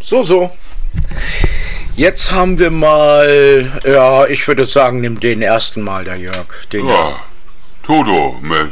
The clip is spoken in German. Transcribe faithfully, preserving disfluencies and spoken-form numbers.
So, so. Jetzt haben wir mal, ja, ich würde sagen, nimm den ersten Mal, der Jörg. Den Ja, Toto mit